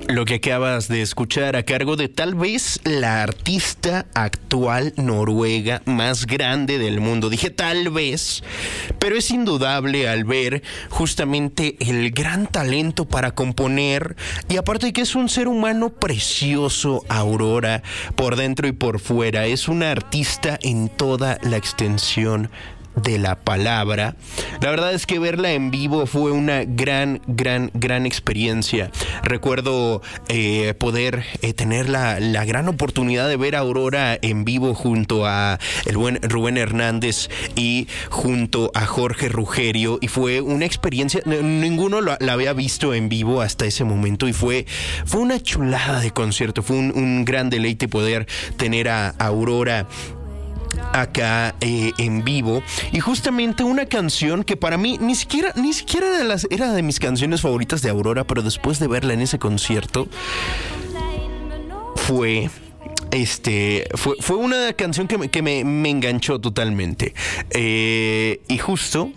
Lo que acabas de escuchar a cargo de tal vez la artista actual noruega más grande del mundo. Dije tal vez, pero es indudable al ver justamente el gran talento para componer y aparte de que es un ser humano precioso, Aurora, por dentro y por fuera. Es una artista en toda la extensión de la palabra. La verdad es que verla en vivo fue una gran experiencia. Recuerdo poder tener la gran oportunidad de ver a Aurora en vivo junto a el buen Rubén Hernández y junto a Jorge Rugerio, y fue una experiencia, ninguno la había visto en vivo hasta ese momento, y fue una chulada de concierto. Fue un gran deleite poder tener a Aurora acá en vivo, y justamente una canción que para mí ni siquiera era de mis canciones favoritas de Aurora, pero después de verla en ese concierto fue una canción que me enganchó totalmente, y justo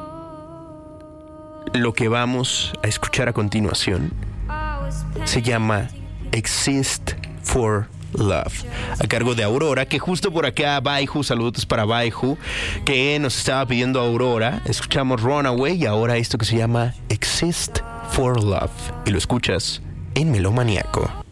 lo que vamos a escuchar a continuación se llama Exist for Love, a cargo de Aurora, que justo por acá Baiju, saludos para Baiju, que nos estaba pidiendo Aurora. Escuchamos Runaway y ahora esto que se llama Exist for Love, y lo escuchas en Melómaniaco.